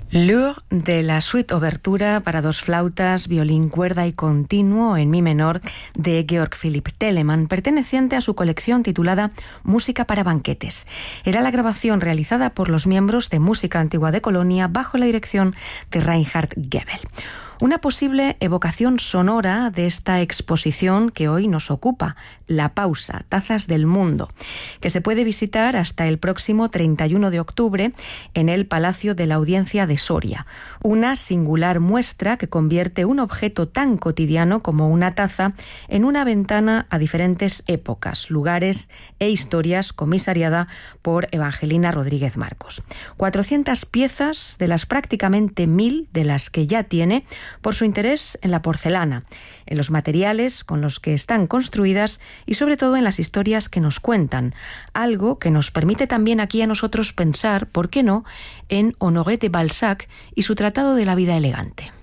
L'heure de la suite obertura para dos flautas, violín, cuerda y continuo en mi menor de Georg Philipp Telemann, perteneciente a su colección titulada Música para banquetes. Era la grabación realizada por los miembros de Música Antigua de Colonia bajo la dirección de Reinhard Goebel. Una posible evocación sonora de esta exposición que hoy nos ocupa, La Pausa, Tazas del Mundo, que se puede visitar hasta el próximo 31 de octubre en el Palacio de la Audiencia de Soria. Una singular muestra que convierte un objeto tan cotidiano como una taza en una ventana a diferentes épocas, lugares e historias, comisariada por Evangelina Rodríguez Marcos. 400 piezas de las prácticamente 1000 de las que ya tiene, por su interés en la porcelana, en los materiales con los que están construidas y sobre todo en las historias que nos cuentan, algo que nos permite también aquí a nosotros pensar, ¿por qué no?, en Honoré de Balzac y su Tratado de la vida elegante.